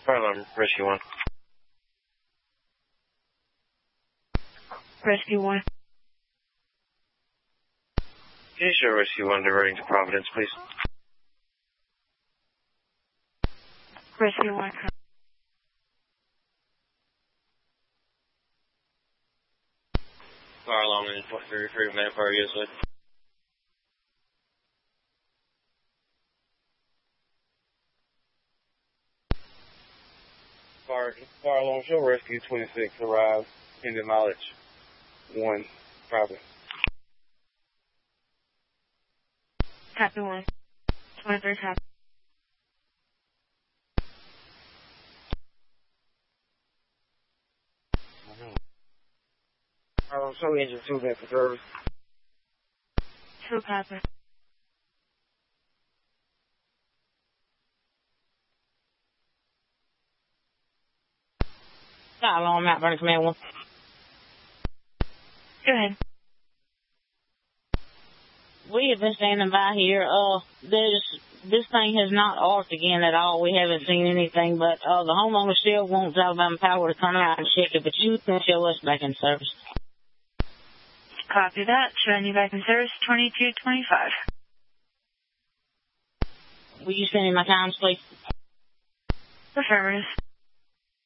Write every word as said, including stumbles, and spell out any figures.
Fire alarm, Rescue one. Rescue one. Can you show Rescue one diverting to Providence, please? Rescue one. Fire alarm in thirty-three, Manpower, U S A. Fire, fire alarm, show Rescue twenty-six arrive in the mileage one, Providence. Copy one. twenty-three copy. Fire alarm, show engine two vent for service. Two copy. Fire alarm, Mount Vernon Command one. Go ahead. We have been standing by here. Uh, there's, this thing has not arced again at all. We haven't seen anything, but uh, the homeowner still wants Alabama Power to come out and check it, but you can show us back in service. Copy that. Showing you back in service, twenty-two twenty-five. Will you send me my times, please? Affirmative.